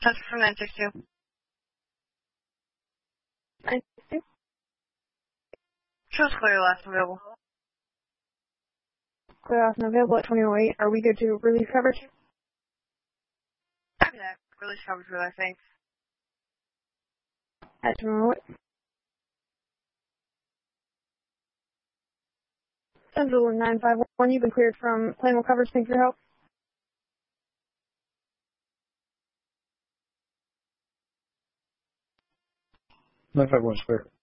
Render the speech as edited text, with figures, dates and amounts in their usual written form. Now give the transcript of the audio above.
That's from 962. 962? Shows clear last available. Clear off and available at 2008. Are we good to release coverage? Copy that. Release coverage with our thanks. At 2008. Central 951, you've been cleared from Plainwell coverage. Thanks for your help. 951 is clear.